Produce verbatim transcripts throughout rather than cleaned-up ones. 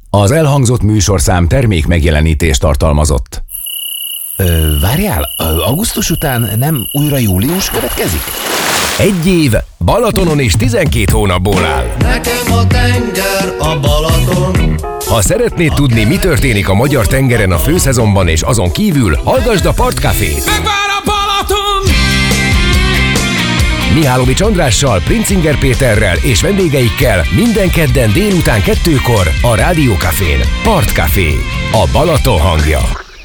Az elhangzott műsorszám termék megjelenítést tartalmazott. Ö, várjál, augusztus után nem újra július következik? Egy év Balatonon és tizenkét hónapból áll. Nekem a tenger a Balaton. Ha szeretnéd tudni, mi történik a magyar tengeren a főszezonban és azon kívül, hallgasd a Partcafét. Megvár a Balaton! Mihálovics Andrással, Princinger Péterrel és vendégeikkel minden kedden délután kettőkor a Rádiókafén. Partcafé, a Balaton hangja.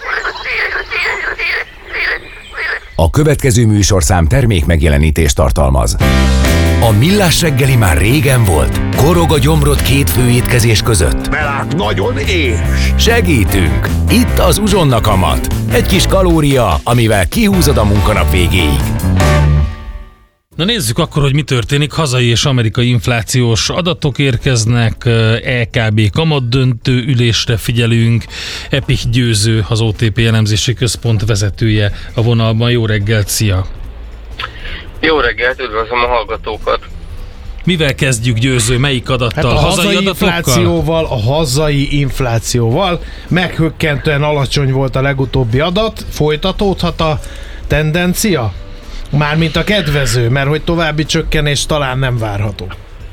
A következő műsorszám termék megjelenítést tartalmaz. A Millás reggeli már régen volt. Korog a gyomrod két fő étkezés között. Melák nagyon és. Segítünk! Itt az Uzsonna kamat. Egy kis kalória, amivel kihúzod a munkanap végéig. Na nézzük akkor, hogy mi történik. Hazai és amerikai inflációs adatok érkeznek, é ká bé kamatdöntő ülésre figyelünk. Epich Győző, az o té pé elemzési központ vezetője a vonalban. Jó reggelt, szia! Jó reggelt, üdvözlöm a hallgatókat! Mivel kezdjük, Győző? Melyik adattal? Hát a hazai, hazai inflációval, a hazai inflációval. Meghökkentően alacsony volt a legutóbbi adat. Folytatódhat a tendencia? Mármint a kedvező, mert hogy további csökkenés talán nem várható.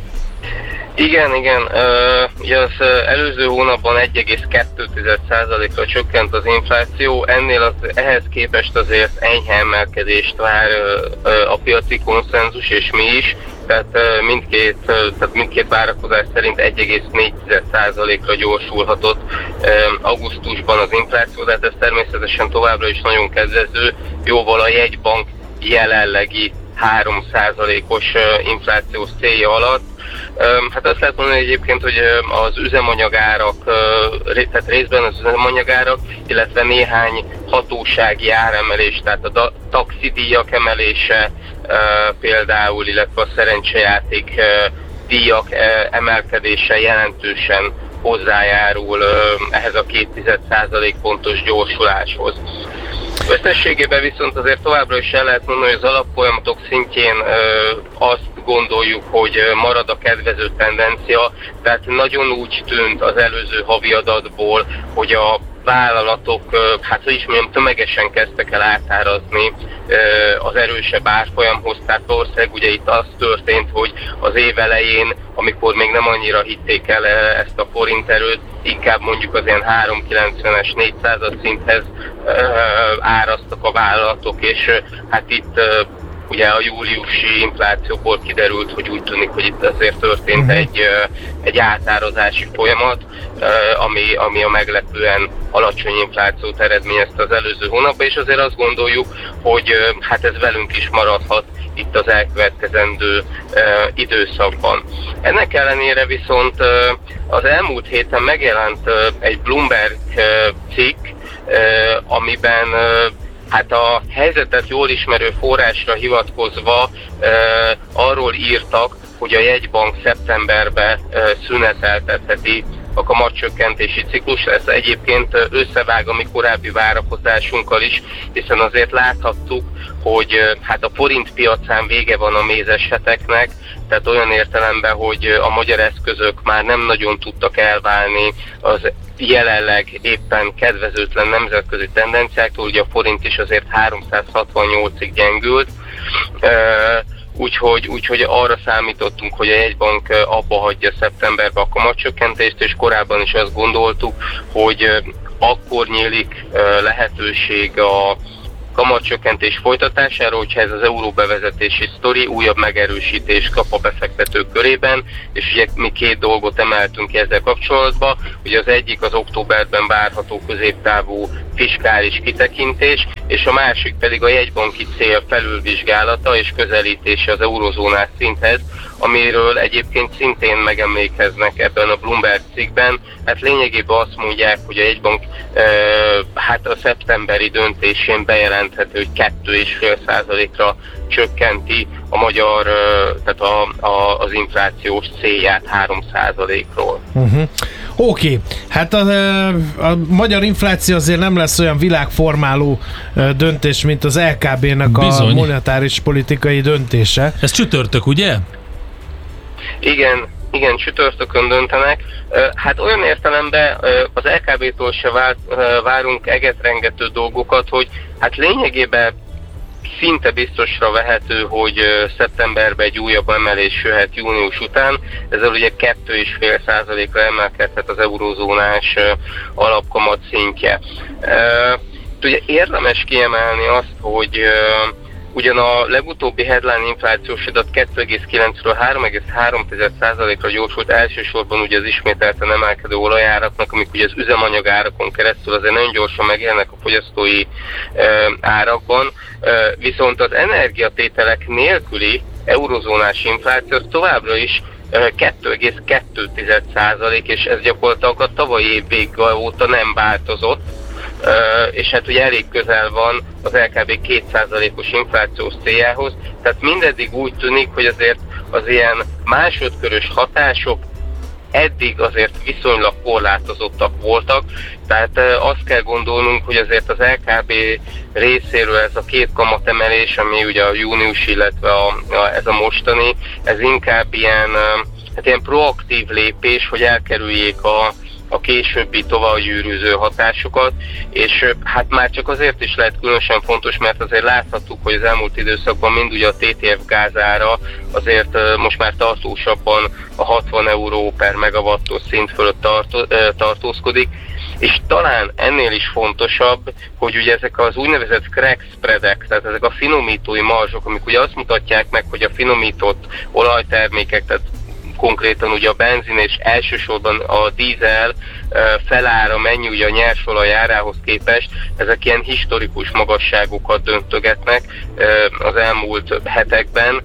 Igen, igen. Uh, ugye az uh, előző hónapban egy egész kettő százalékra csökkent az infláció, ennél az, ehhez képest azért enyhe emelkedést vár uh, uh, a piaci konszenzus, és mi is. Tehát, uh, mindkét, uh, tehát mindkét várakozás szerint egy egész négy százalékra gyorsulhatott uh, augusztusban az infláció, de hát ez természetesen továbbra is nagyon kedvező, jóval a jegybank jelenlegi három százalékos inflációs célja alatt. Hát azt lehet mondani egyébként, hogy az üzemanyagárak, tehát részben az üzemanyagárak, illetve néhány hatósági áremelés, tehát a taxidíjak emelése például, illetve a szerencsejáték díjak emelkedése jelentősen hozzájárul ehhez a két százalék pontos gyorsuláshoz. Összességében viszont azért továbbra is el lehet mondani, hogy az alapfolyamatok szintjén ö, azt gondoljuk, hogy marad a kedvező tendencia, tehát nagyon úgy tűnt az előző havi adatból, hogy a vállalatok, hát hogy is mondjam, tömegesen kezdtek el átárazni az erősebb árfolyamhoz, tehát valószínűleg ugye itt az történt, hogy az év elején, amikor még nem annyira hitték el ezt a forint erőt, inkább mondjuk az ilyen három kilencvenes, négyszázas szinthez áraztak a vállalatok, és hát itt ugye a júliusi inflációból kiderült, hogy úgy tűnik, hogy itt azért történt uh-huh. egy, egy átárazási folyamat, ami, ami a meglepően alacsony inflációt eredményezte az előző hónapban, és azért azt gondoljuk, hogy hát ez velünk is maradhat itt az elkövetkezendő időszakban. Ennek ellenére viszont az elmúlt héten megjelent egy Bloomberg cikk, amiben hát a helyzetet jól ismerő forrásra hivatkozva e, arról írtak, hogy a jegybank szeptemberben e, szüneteltetheti a kamatcsökkentési ciklus. Ez egyébként összevág a mi korábbi várakozásunkkal is, hiszen azért láthattuk, hogy hát a forint piacán vége van a mézes heteknek, tehát olyan értelemben, hogy a magyar eszközök már nem nagyon tudtak elválni az jelenleg éppen kedvezőtlen nemzetközi tendenciáktól, ugye a forint is azért háromszázhatvannyolcig gyengült, úgyhogy, úgyhogy arra számítottunk, hogy a jegybank abba hagyja szeptemberben a kamatcsökkentést, és korábban is azt gondoltuk, hogy akkor nyílik lehetőség a kamatcsökkentés folytatására, hogyha ez az euróbevezetési sztori újabb megerősítést kap a befektetők körében, és ugye mi két dolgot emeltünk ki ezzel kapcsolatban, ugye az egyik az októberben várható középtávú fiskális kitekintés, és a másik pedig a jegybanki cél felülvizsgálata és közelítése az eurozónás szinthez, amiről egyébként szintén megemlékeznek ebben a Bloomberg cikkben. Hát lényegében azt mondják, hogy a jegybank e, hát a szeptemberi döntésén bejelenthető, hogy két egész öt százalékra csökkenti a magyar, e, tehát a, a, az inflációs célját három százalékról. Uh-huh. Oké, okay. Hát a, a magyar infláció azért nem lesz olyan világformáló döntés, mint az el ká bé-nek a monetáris politikai döntése. Ez csütörtök, ugye? Igen, Igen, csütörtökön döntenek. Hát olyan értelemben az el ká bé-tól se várunk egetrengető dolgokat, hogy hát lényegében szinte biztosra vehető, hogy szeptemberben egy újabb emelés jöhet június után. Ezzel ugye két egész öt százalékra emelkedhet az eurózónás alapkamat szintje. Ugye érdemes kiemelni azt, hogy ugyan a legutóbbi headline inflációs adat kettő egész kilencről három egész három százalékra gyorsult, elsősorban ugye az ismételten emelkedő olajáraknak, amik ugye az üzemanyagárakon keresztül azért nagyon gyorsan megjelennek a fogyasztói e, árakban, e, viszont az energiatételek nélküli eurozónás infláció továbbra is kettő egész kettő százalék, és ez gyakorlatilag a tavalyi év vége óta nem változott. Uh, és hát ugye elég közel van az el ká bé két százalékos inflációs céljához, tehát mindeddig úgy tűnik, hogy azért az ilyen másodkörös hatások eddig azért viszonylag korlátozottak voltak, tehát uh, azt kell gondolnunk, hogy azért az el ká bé részéről ez a két kamatemelés, ami ugye a június, illetve a, a, ez a mostani, ez inkább ilyen, uh, hát ilyen proaktív lépés, hogy elkerüljék a a későbbi továbbgyűrűző hatásokat, és hát már csak azért is lehet különösen fontos, mert azért láthattuk, hogy az elmúlt időszakban mind ugye a té té ef gázára azért most már tartósabban a hatvan euró per megawattos szint fölött tartó, tartózkodik, és talán ennél is fontosabb, hogy ugye ezek az úgynevezett crack spreadek, tehát ezek a finomítói marzsok, amik ugye azt mutatják meg, hogy a finomított olajtermékek, tehát konkrétan ugye a benzin és elsősorban a dízel felára mennyi ugye a nyersolaj árához képest, ezek ilyen historikus magasságokat döntögetnek az elmúlt hetekben,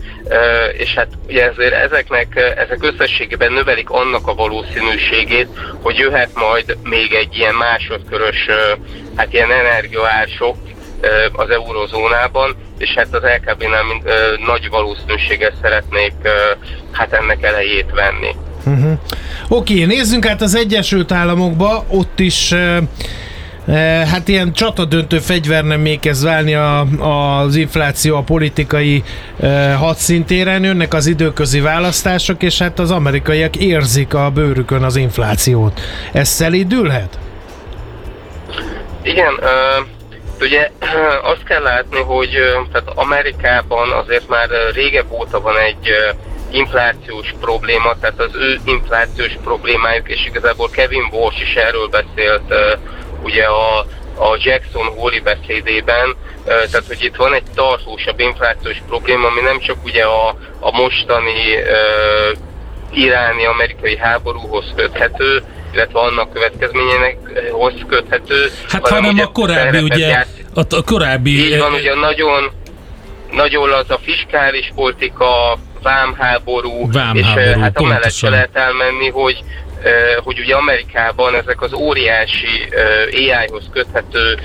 és hát ugye ezért ezeknek, ezek összességében növelik annak a valószínűségét, hogy jöhet majd még egy ilyen másodkörös, hát ilyen energiaársok az eurozónában, és hát az el ká bé-nál mind, ö, nagy valószínűséggel szeretnék ö, hát ennek elejét venni. Uh-huh. Oké, okay, nézzünk át az Egyesült Államokba, ott is uh, uh, hát ilyen csatadöntő fegyvernemé kezd válni a, az infláció a politikai uh, hadszintéren, jönnek az időközi választások, és hát az amerikaiak érzik a bőrükön az inflációt. Ez szelídülhet? Igen, uh, ugye azt kell látni, hogy tehát Amerikában azért már régebb óta van egy inflációs probléma, tehát az ő inflációs problémájuk, és igazából Kevin Walsh is erről beszélt ugye a, a Jackson Hole-i beszédében, tehát hogy itt van egy tartósabb inflációs probléma, ami nem csak ugye a, a mostani uh, iráni-amerikai háborúhoz köthető, illetve annak következményének hoz köthető. Hát hanem a korábbi, ugye, a, a korábbi... Így van, ugye nagyon, nagyon az a fiskális politika, vámháború, vámháború és hát amellett se pontosan. lehet elmenni, hogy hogy ugye Amerikában ezek az óriási á í-hoz köthető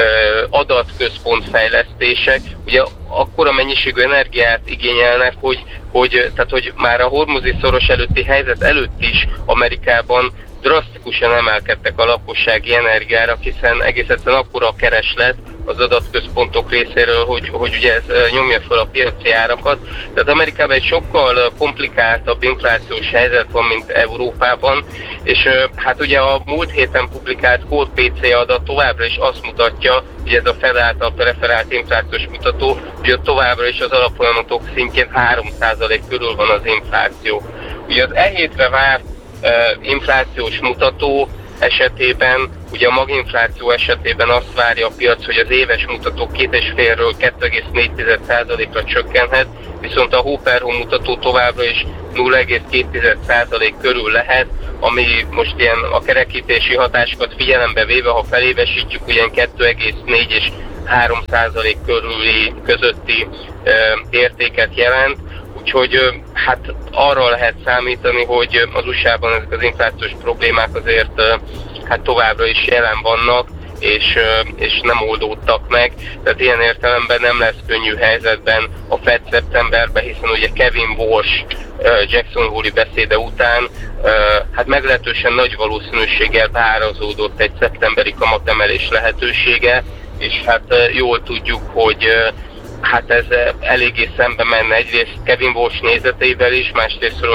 adatközpontfejlesztések ugye akkora mennyiségű energiát igényelnek, hogy, hogy, tehát, hogy már a hormuzi szoros előtti helyzet előtt is Amerikában drasztikusan emelkedtek a lakossági energiára, hiszen egész egyszerűen akkora a kereslet az adatközpontok részéről, hogy, hogy ugye ez nyomja fel a piaci árakat. Tehát Amerikában egy sokkal komplikáltabb inflációs helyzet van, mint Európában, és hát ugye a múlt héten publikált Core pé cé adat továbbra is azt mutatja, hogy ez a Fed által preferált inflációs mutató, hogy továbbra is az alapfolyamatok szintjén három százalék körül van az infláció. Ugye az e hétre várt uh, inflációs mutató esetében, ugye a maginfláció esetében azt várja a piac, hogy az éves mutató két egész ötről kettő egész négy százalékra csökkenhet, viszont a hó per hó mutató továbbra is nulla egész két százalék körül lehet, ami most ilyen a kerekítési hatásokat figyelembe véve, ha felévesítjük, ilyen kettő egész négy és három százalék körüli közötti e, értéket jelent. Úgyhogy hát arra lehet számítani, hogy az u es á-ban ezek az inflációs problémák azért hát továbbra is jelen vannak, és, és nem oldódtak meg. Tehát ilyen értelemben nem lesz könnyű helyzetben a Fed szeptemberben, hiszen ugye Kevin Walsh Jackson Hole-i beszéde után hát meglehetősen nagy valószínűséggel beárazódott egy szeptemberi kamatemelés lehetősége, és hát jól tudjuk, hogy hát ez eléggé szembe menne egyrészt Kevin Walsh nézeteivel is, másrésztről meg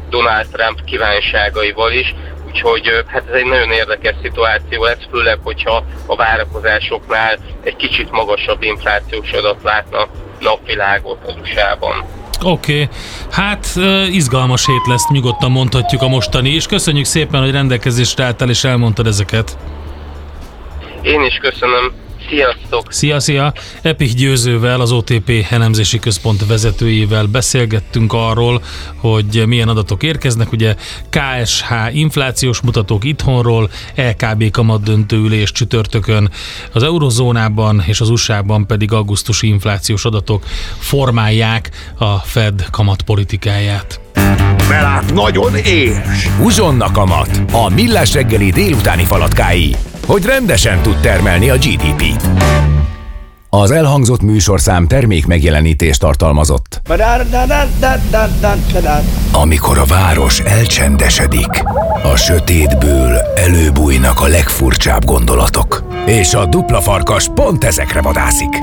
Donald Trump kívánságaival is. Úgyhogy hát ez egy nagyon érdekes szituáció lesz, főleg, hogyha a várakozásoknál egy kicsit magasabb inflációs adat látna napvilágot az u es á-ban. Oké, okay. Hát izgalmas hét lesz, nyugodtan mondhatjuk a mostani, és köszönjük szépen, hogy rendelkezésre álltál és elmondtad ezeket. Én is köszönöm. Sziasztok! Szia, szia! Epich Győzővel, az o té pé elemzési központ vezetőjével beszélgettünk arról, hogy milyen adatok érkeznek. Ugye ká es há inflációs mutatók itthonról, é ká bé kamatdöntőülés csütörtökön, az eurozónában és az u es á-ban pedig augusztusi inflációs adatok formálják a Fed kamatpolitikáját. Belát nagyon éhes! Uzsonna kamat, a millás reggeli délutáni falatkái, hogy rendesen tud termelni a gé dé pét. Az elhangzott műsorszám termék megjelenítést tartalmazott. Amikor a város elcsendesedik, a sötétből előbújnak a legfurcsább gondolatok. És a dupla farkas pont ezekre vadászik.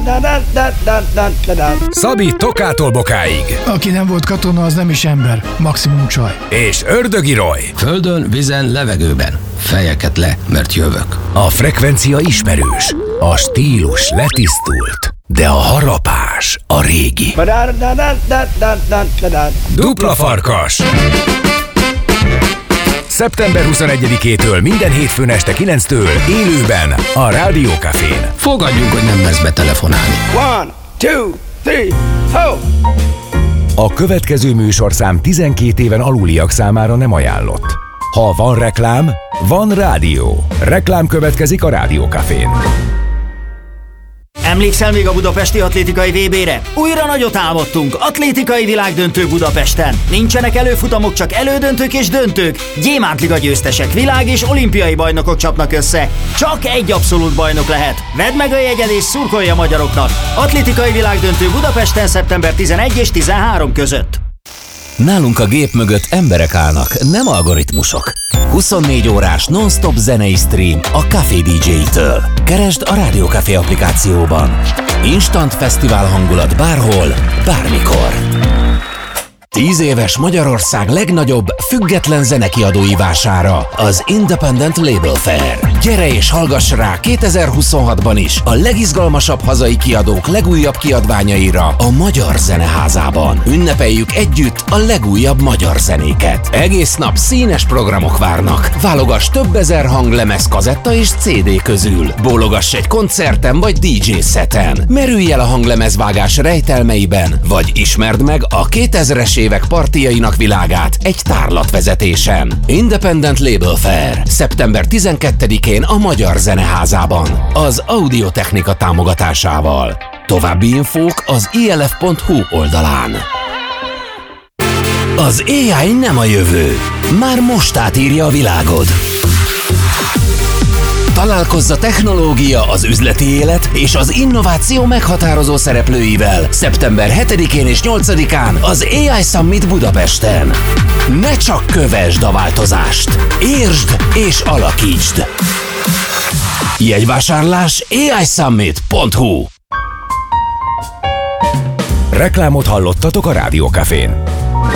Szabi Tokától Bokáig. Aki nem volt katona, az nem is ember. Maximum csaj. És Ördögi Roy. Földön, vízen, levegőben. Fejeket le, mert jövök. A frekvencia ismerős, a stílus letisztult, de a harapás a régi. Dupla farkas. szeptember huszonegyedikétől minden hétfőn este kilenctől élőben a Rádió Cafén. Fogadjunk, hogy nem lesz betelefonálni. One, two, three, four. A következő műsorszám tizenkét éven aluliak számára nem ajánlott. Ha van reklám, van rádió. Reklám következik a Rádió Cafén. Emlékszel még a budapesti atlétikai vé bére? Újra nagyot álmodtunk, atlétikai világdöntő Budapesten. Nincsenek előfutamok, csak elődöntők és döntők. Gyémántliga győztesek, világ és olimpiai bajnokok csapnak össze. Csak egy abszolút bajnok lehet. Vedd meg a jegyed és szurkolj a magyaroknak. Atlétikai világdöntő Budapesten szeptember tizenegy és tizenhárom között. Nálunk a gép mögött emberek állnak, nem algoritmusok. huszonnégy órás non-stop zenei stream a Café dé dzsé-től. Keresd a Rádió Café applikációban. Instant fesztivál hangulat bárhol, bármikor. Tíz éves Magyarország legnagyobb független zenekiadói vására, az Independent Label Fair. Gyere és hallgass rá kétezer-huszonhatban is a legizgalmasabb hazai kiadók legújabb kiadványaira a Magyar Zeneházában. Ünnepeljük együtt a legújabb magyar zenéket. Egész nap színes programok várnak. Válogass több ezer hanglemez, kazetta és cé dé közül. Bólogass egy koncerten vagy dé dzsé szeten. Merülj el a hanglemezvágás rejtelmeiben, vagy ismerd meg a kétezres évek partijainak világát egy tárlatvezetésen. Independent Label Fair. szeptember tizenkettedikén a Magyar Zeneházában. Az Audiotechnika támogatásával. További infók az i el ef pont hu oldalán. Az á i nem a jövő. Már most átírja a világod. Találkozz a technológia, az üzleti élet és az innováció meghatározó szereplőivel szeptember hetedikén és nyolcadikán az á i Summit Budapesten. Ne csak kövesd a változást, értsd és alakítsd! Jegyvásárlás á i summit pont hu. Reklámot hallottatok a Rádió Cafén.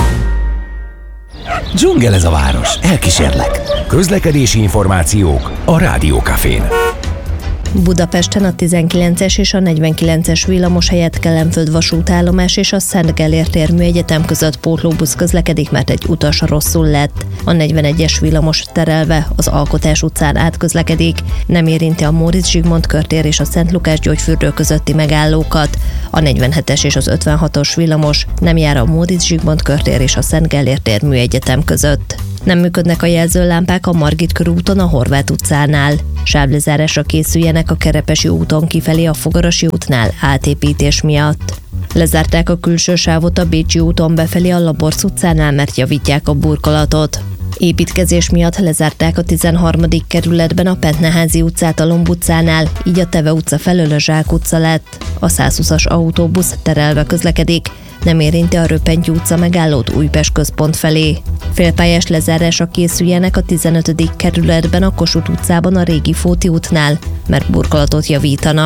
Dzsungel ez a város, elkísérlek. Közlekedési információk a Rádió Cafén. Budapesten a tizenkilences és a negyvenkilences villamos helyett Kelenföld vasútállomás és a Szent Gellért Érműegyetem között pótlóbusz közlekedik, mert egy utas rosszul lett. A negyvenegyes villamos terelve az Alkotás utcán átközlekedik, nem érinti a Móricz Zsigmond körtér és a Szent Lukács gyógyfürdő közötti megállókat. A negyvenhetes és az ötvenhatos villamos nem jár a Móricz Zsigmond körtér és a Szent Gellért Érműegyetem között. Nem működnek a jelzőlámpák a Margit körúton a Horváth utcánál. Sávlezárásra készüljenek a Kerepesi úton kifelé a Fogarasi útnál átépítés miatt. Lezárták a külső sávot a Bécsi úton befelé a Laborc utcánál, mert javítják a burkolatot. Építkezés miatt lezárták a tizenharmadik kerületben a Pentneházi utcát a Lomb utcánál, így a Teve utca felől a Zsák utca lett. A százhúszas autóbusz terelve közlekedik, nem érinti a Röpenty utca megállót Újpest központ felé. Félpályás lezárásra készüljenek a tizenötödik kerületben a Kossuth utcában a Régi Fóti útnál, mert burkolatot javítanak.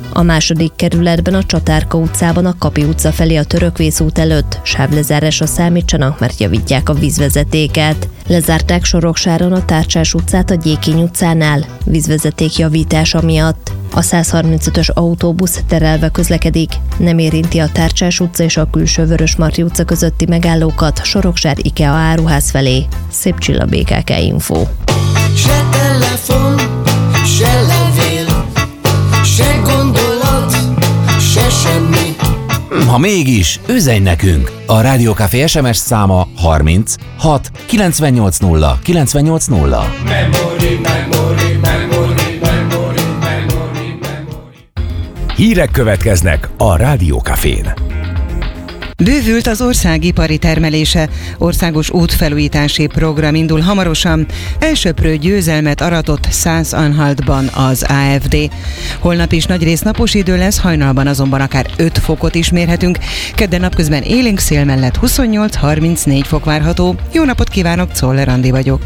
A második kerületben a Csatárka utcában a Kapi utca felé a Törökvész út előtt sávlezárásra számítsanak, mert javítják a vízvezetéket. Lezárták Soroksáron a Tárcsás utcát a Gyékény utcánál vízvezeték javítása miatt. A száz harmincötös autóbusz terelve közlekedik, nem érinti a Tárcsás utca és a külső Vörösmarty utca közötti megállókat Soroksár IKEA áruház felé. Szép Csilla, bé ká ká Info. Se telefon, se levél, se gondolat, se semmi. Ha mégis, üzenj nekünk! A Rádió Café es em es száma harminc hat kilencvennyolc nulla kilencvennyolc nulla. Memory, memory, memory, memory, memory, memory. Hírek következnek a Rádió Cafén. Bővült az ország ipari termelése, országos útfelújítási program indul hamarosan, elsöprő győzelmet aratott Szász-Anhaltban az á ef dé. Holnap is nagyrészt napos idő lesz, hajnalban azonban akár öt fokot is mérhetünk, kedden napközben élénk szél mellett huszonnyolc harmincnégy fok várható. Jó napot kívánok, Czoller Andi vagyok.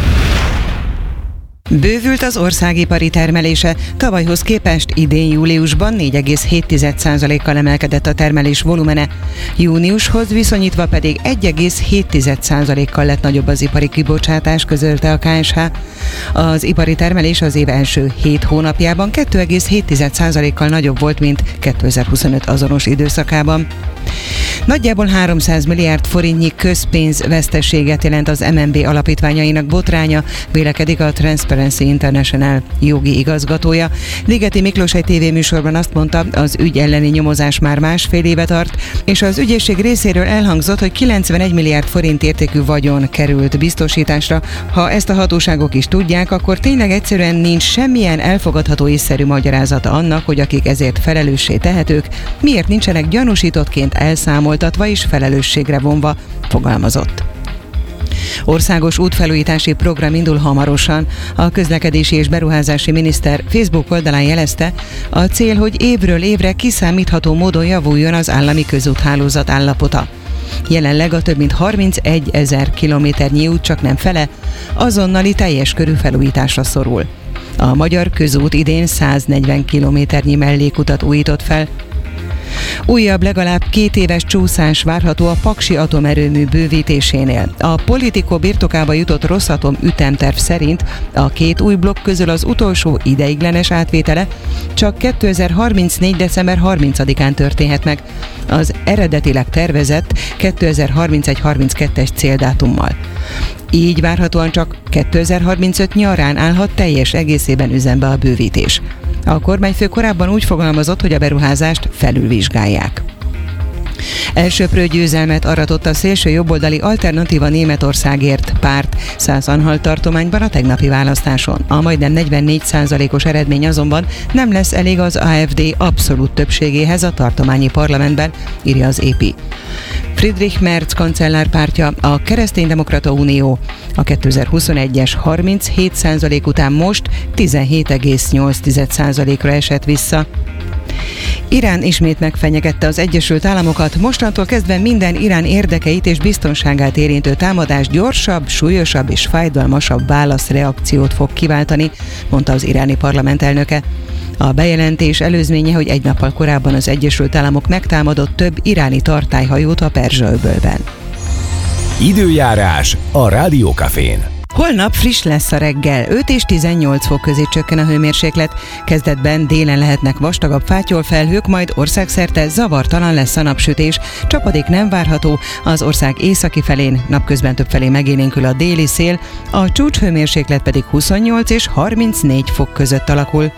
Bővült az országipari termelése, tavalyhoz képest idén júliusban négy egész hét százalékkal emelkedett a termelés volumene, júniushoz viszonyítva pedig egy egész hét százalékkal lett nagyobb az ipari kibocsátás, közölte a ká es há. Az ipari termelés az év első hét hónapjában két egész hét százalékkal nagyobb volt, mint kétezer-huszonöt azonos időszakában. Nagyjából háromszáz milliárd forintnyi közpénz veszteséget jelent az em en bé alapítványainak botránya, vélekedik a Transparency International jogi igazgatója. Ligeti Miklós egy tévéműsorban azt mondta, az ügy elleni nyomozás már másfél éve tart, és az ügyészség részéről elhangzott, hogy kilencvenegy milliárd forint értékű vagyon került biztosításra. Ha ezt a hatóságok is tudják, akkor tényleg egyszerűen nincs semmilyen elfogadható észszerű magyarázata annak, hogy akik ezért felelőssé tehetők, miért nincsenek gyanúsítottként elszámoltatva és felelősségre vonva, fogalmazott. Országos útfelújítási program indul hamarosan. A közlekedési és beruházási miniszter Facebook oldalán jelezte, a cél, hogy évről évre kiszámítható módon javuljon az állami közúthálózat állapota. Jelenleg a több mint harmincegy ezer kilométernyi út csak nem fele, azonnali teljes körű felújításra szorul. A magyar közút idén száznegyven kilométernyi mellékutat újított fel. Újabb legalább két éves csúszás várható a Paksi atomerőmű bővítésénél. A Politico birtokába jutott Rosszatom ütemterv szerint a két új blokk közül az utolsó ideiglenes átvétele csak kétezer-harmincnégy. december harmincadikán történhet meg, az eredetileg tervezett kétezer-harmincegy harminckettes céldátummal. Így várhatóan csak kétezer-harmincöt nyarán állhat teljes egészében üzembe a bővítés. A kormányfő korábban úgy fogalmazott, hogy a beruházást felülvizsgálják. Elsöprő győzelmet aratott a szélső jobboldali Alternatíva Németországért párt Szász-Anhalt tartományban a tegnapi választáson. A majdnem negyvennégy százalékos eredmény azonban nem lesz elég az á ef dé abszolút többségéhez a tartományi parlamentben, írja az á pé. Friedrich Merz kancellár pártja, a Kereszténydemokrata Unió a kétezer-huszonegyes harminchét százalék után most tizenhét egész nyolc százalékra esett vissza. Irán ismét megfenyegette az Egyesült Államokat, mostantól kezdve minden Irán érdekeit és biztonságát érintő támadás gyorsabb, súlyosabb és fájdalmasabb válaszreakciót fog kiváltani, mondta az iráni parlament elnöke. A bejelentés előzménye, hogy egy nappal korábban az Egyesült Államok megtámadott több iráni tartályhajót a Perzsa-öbölben. Időjárás a Rádió Cafén. Holnap friss lesz a reggel, öt és tizennyolc fok közé csökken a hőmérséklet, kezdetben délen lehetnek vastagabb fátyolfelhők, majd országszerte zavartalan lesz a napsütés, csapadék nem várható, az ország északi felén napközben többfelé megélénkül a déli szél, a csúcshőmérséklet pedig huszonnyolc és harmincnégy fok között alakul.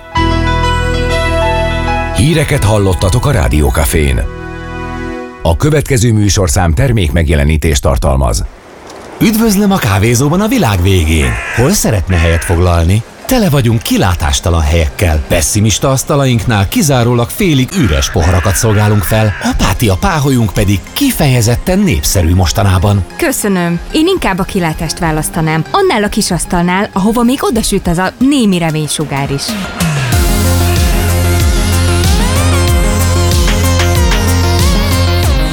Híreket hallottatok a Rádió Cafén. A következő műsorszám termék megjelenítést tartalmaz. Üdvözlöm a kávézóban a világ végén. Hol szeretne helyet foglalni? Tele vagyunk kilátástalan helyekkel. Pessimista asztalainknál kizárólag félig üres poharakat szolgálunk fel, apátia páholyunk pedig kifejezetten népszerű mostanában. Köszönöm. Én inkább a kilátást választanám. Annál a kis asztalnál, ahova még odasüt az a némi reménysugár is.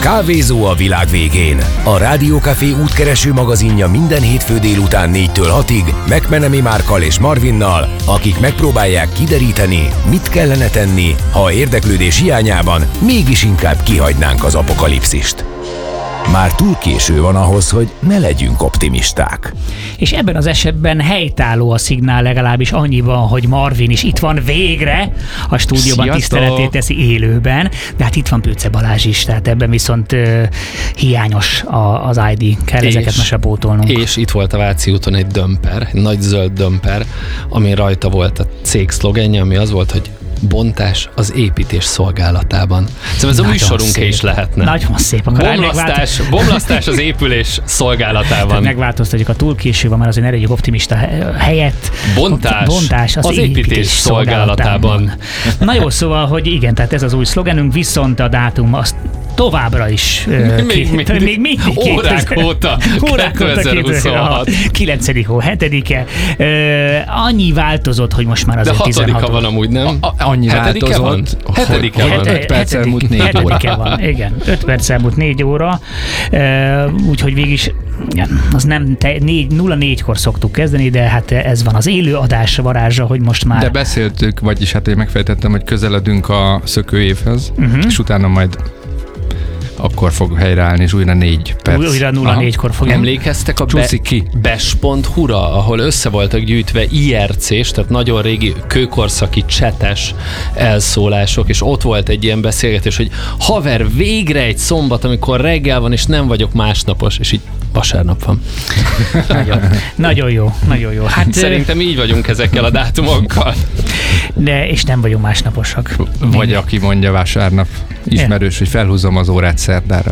Kávézó a világ végén. A Rádió Café útkereső magazinja minden hétfő délután négytől hatig McMenemy Márkkal és Marvinnal, akik megpróbálják kideríteni, mit kellene tenni, ha érdeklődés hiányában mégis inkább kihagynánk az apokalipszist. Már túl késő van ahhoz, hogy ne legyünk optimisták. És ebben az esetben helytálló a szignál legalábbis annyiban, hogy Marvin is itt van végre, a stúdióban Sziasztok! Tiszteletét teszi élőben, de hát itt van Pőce Balázs is, tehát ebben viszont uh, hiányos a, az i dé, kell és, ezeket mesebótolnunk. És itt volt a Váci úton egy dömper, egy nagy zöld dömper, ami rajta volt a cég szlogenje, ami az volt, hogy bontás az építés szolgálatában. Szóval ez nagyon a műsorunk is lehetne. Nagyon szép. Bomlasztás, bomlasztás az épülés szolgálatában. Megváltoztatjuk a túl késő van, mert azért ne legyünk optimista helyett. Bontás, bontás az, az építés, építés szolgálatában. szolgálatában. Na jó, szóval, hogy igen, tehát ez az új szlogenünk, viszont a dátum azt továbbra is még, két, még, még mindig órák óta kétezer-huszonhat kilencedik hó hetedike. Annyi változott, hogy most már azért tizenhat. De hatodika van amúgy, nem? A, a, annyi hetedike változott, van? Hetedike hogy van. öt perc elmúlt négy óra. Van, igen. öt perc elmúlt négy óra. Úgyhogy végig az nem nulla négykor szoktuk kezdeni, de hát ez van az élő adás varázsa, hogy most már... De beszéltük, vagyis hát én megfejtettem, hogy közeledünk a szökőévhez, uh-huh. és utána majd akkor fog helyreállni, és újra négy perc. Újra nulla négykor fog. Emlékeztek a be, bes pont hu-ra, ahol össze voltak gyűjtve i er cés, tehát nagyon régi kőkorszaki csetes elszólások, és ott volt egy ilyen beszélgetés, hogy haver, végre egy szombat, amikor reggel van, és nem vagyok másnapos, és így vasárnap van. Nagyon, nagyon jó, nagyon jó. Hát, Szerintem így vagyunk ezekkel a dátumokkal. De, és nem vagyunk másnaposak. Vagy aki mondja vasárnap, ismerős, hogy felhúzom az órát szerdára.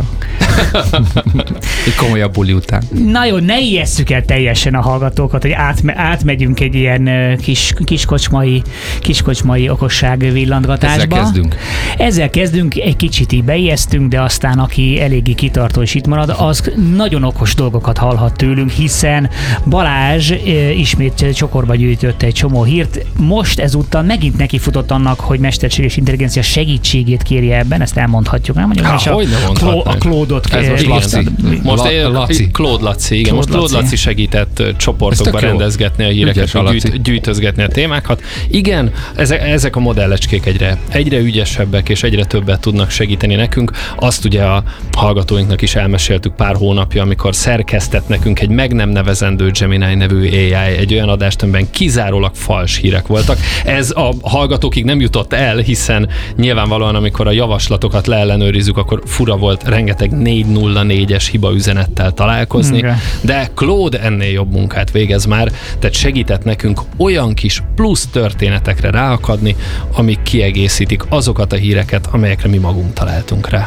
Egy komolyabb buli után. Na jó, ne ijesszük el teljesen a hallgatókat, hogy átme, átmegyünk egy ilyen kis, kiskocsmai, kiskocsmai okosság villantgatásba. Ezzel kezdünk. Ezzel kezdünk, egy kicsit így beijesztünk, de aztán aki eléggé kitartó és itt marad, az nagyon okos dolgokat hallhat tőlünk, hiszen Balázs ismét csokorba gyűjtött egy csomó hírt. Most ezúttal megint nekifutott annak, hogy mesterséges intelligencia segítségét kérje ebben, ezt elmondhatjuk, nem? Mondjuk, Há, hogy a, Kló, a Claude-ot Ez most Laci. Most La, Laci. Claude Laci, igen. Most Claude Laci segített csoportokba rendezgetni a híreket, gyűjt, gyűjtözgetni a témákat. Igen, ezek, ezek a modellecskék egyre, egyre ügyesebbek és egyre többet tudnak segíteni nekünk. Azt ugye a hallgatóinknak is elmeséltük pár hónapja, amikor szerkesztett nekünk egy meg nem nevezendő Gemini nevű á i, egy olyan adást, amiben kizárólag fals hírek voltak. Ez a hallgatókig nem jutott el, hiszen nyilvánvalóan, amikor a javaslatokat leellenőrizzük, akkor fura volt rengeteg négy nulla négyes hibaüzenettel találkozni, okay. De Claude ennél jobb munkát végez már, tehát segített nekünk olyan kis plusz történetekre ráakadni, amik kiegészítik azokat a híreket, amelyekre mi magunk találtunk rá.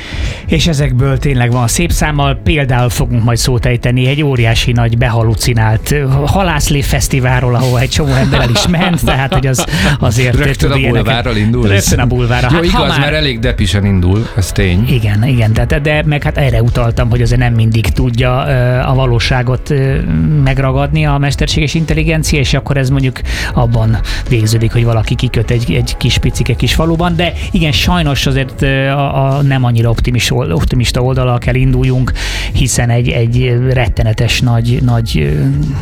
És ezekből tényleg van szép számmal, például fogunk majd szót ejteni egy óriási nagy behalucinált halászlé fesztiválról, ahol egy csomó ember el is ment, tehát hogy az azért... Rögtön a bulvárral indul? Rögtön a bulvárral. Hát, jó, igaz, már... mert elég depisen indul, ez tény. Igen, igen, de, de meg hát erre utaltam, hogy azért nem mindig tudja a valóságot megragadni a mesterséges intelligencia, és akkor ez mondjuk abban végződik, hogy valaki kiköt egy, egy kis picike kis faluban, de igen, sajnos azért a, a nem annyira optimis, optimista oldalal kell induljunk, hiszen egy, egy rettenetes nagy, nagy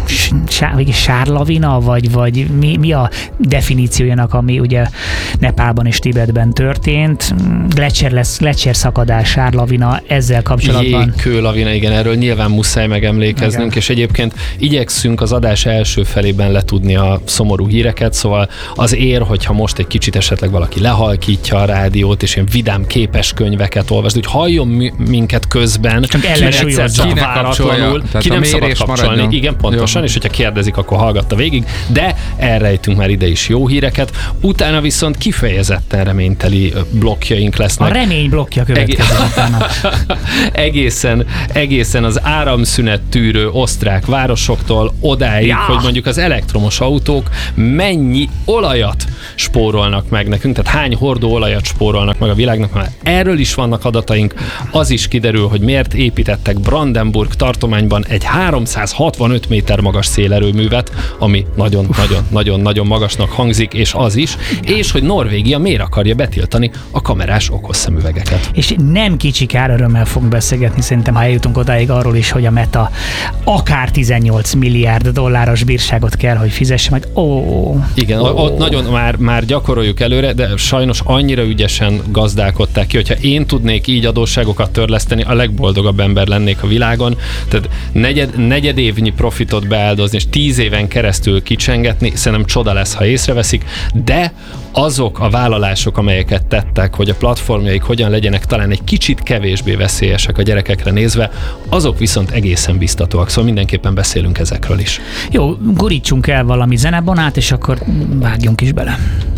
sár, sárlavina, vagy, vagy mi, mi a definíciójának, ami ugye Nepálban és Tibetben történt. Gletszer lesz, gletszer szakadás, sárlavina, ezzel kapcsolatban. Jégkőlavina, igen, erről nyilván muszáj megemlékeznünk, igen. És egyébként igyekszünk az adás első felében letudni a szomorú híreket, szóval az ér, hogyha most egy kicsit esetleg valaki lehalkítja a rádiót, és ilyen vidám képeskönyveket olvasd, hogy halljon minket közben, csak ellensúlyozza váratlanul, ki nem szabad kapcsolni. Maradjon. Igen, pontosan, jó. És hogyha kérdezik, akkor hallgatta végig, de elrejtünk már ide is jó híreket, utána viszont kifejezetten reményteli blokkjaink lesznek. A remény blokkja következik utána. egészen, egészen az áramszünet tűrő osztrák városoktól odáig, ja. Hogy mondjuk az elektromos autók mennyi olajat spórolnak meg nekünk, tehát hány hordó olajat spórolnak meg a világnak, mert erről is vannak adataink, beszélünk. Az is kiderül, hogy miért építettek Brandenburg tartományban egy háromszázhatvanöt méter magas szélerőművet, ami nagyon-nagyon-nagyon-nagyon magasnak hangzik, és az is, és hogy Norvégia miért akarja betiltani a kamerás okosszemüvegeket. És nem kicsi kár, örömmel fogunk beszélgetni, szerintem, ha eljutunk odáig, arról is, hogy a Meta akár tizennyolc milliárd dolláros bírságot kell, hogy fizesse, majd ó. Igen, ó. ott nagyon már, már gyakoroljuk előre, de sajnos annyira ügyesen gazdálkodták ki, hogyha én tudnék így adósságokat törleszteni, a legboldogabb ember lennék a világon. Tehát negyed, negyed évnyi profitot beáldozni, és tíz éven keresztül kicsengetni, szerintem csoda lesz, ha észreveszik, de azok a vállalások, amelyeket tettek, hogy a platformjaik hogyan legyenek talán egy kicsit kevésbé veszélyesek a gyerekekre nézve, azok viszont egészen biztatóak, szóval mindenképpen beszélünk ezekről is. Jó, gurítsunk el valami zenebonát, és akkor vágjunk is bele.